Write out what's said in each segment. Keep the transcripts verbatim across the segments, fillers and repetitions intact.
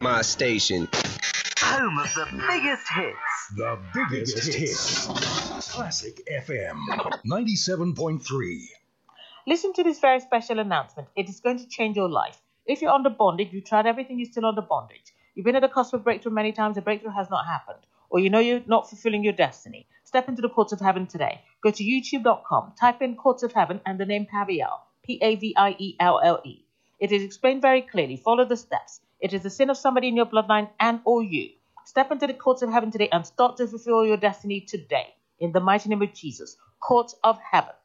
My station. Home of the biggest hits. The biggest, biggest hits. Classic F M ninety-seven point three. Listen to this very special announcement. It is going to change your life. If you're under bondage, you've tried everything, you're still under bondage. You've been at the cusp of breakthrough many times, the breakthrough has not happened. Or you know you're not fulfilling your destiny. Step into the courts of heaven today. Go to youtube dot com, type in courts of heaven and the name Paviel, P A V I E L L E. It is explained very clearly. Follow the steps. It is the sin of somebody in your bloodline and or you. Step into the courts of heaven today and start to fulfill your destiny today. In the mighty name of Jesus. Courts of heaven.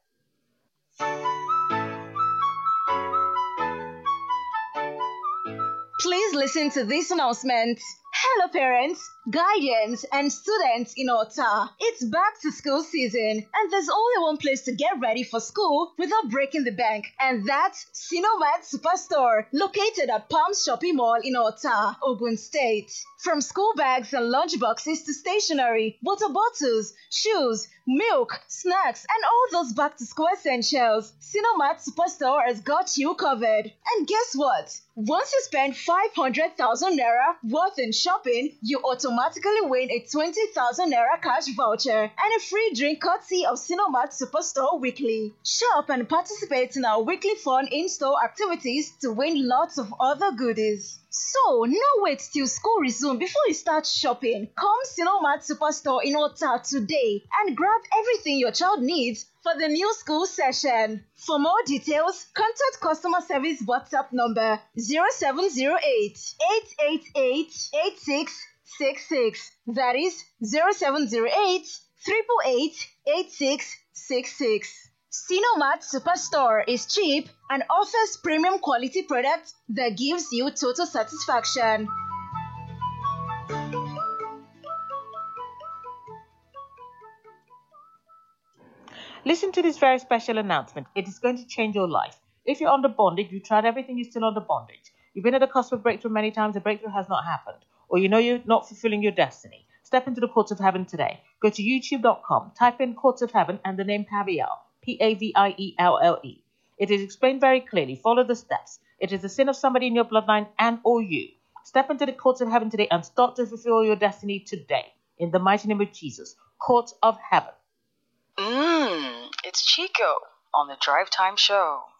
Please listen to this announcement. Hello parents, guardians, and students in Ota. It's back to school season, and there's only one place to get ready for school without breaking the bank, and that's Sinomat Superstore, located at Palms Shopping Mall in Ota, Ogun State. From school bags and lunch boxes to stationery, water bottles, shoes, milk, snacks, and all those back-to-school essentials, Sinomat Superstore has got you covered. And guess what? Once you spend five hundred thousand naira worth in shopping, you automatically win a twenty thousand naira cash voucher and a free drink courtesy of Sinomat Superstore Weekly. Shop and participate in our weekly fun in-store activities to win lots of other goodies. So, no wait till school resumes before you start shopping. Come Sinomat Superstore in Ota today and grab everything your child needs for the new school session. For more details, contact customer service WhatsApp number zero seven zero eight, eight eight eight, eight six six six. That is zero seven zero eight, eight eight eight, eight six six six. Sinomat Superstore is cheap and offers premium quality products that gives you total satisfaction. Listen to this very special announcement. It is going to change your life. If you're under bondage, you've tried everything, you're still under bondage. You've been at the cusp of breakthrough many times, the breakthrough has not happened. Or you know you're not fulfilling your destiny. Step into the courts of heaven today. Go to youtube dot com, type in courts of heaven and the name Paviel, P A V I E L L E. It is explained very clearly. Follow the steps. It is the sin of somebody in your bloodline and or you. Step into the courts of heaven today and start to fulfill your destiny today. In the mighty name of Jesus. Courts of heaven. Mmm, it's Chico on the Drive Time Show.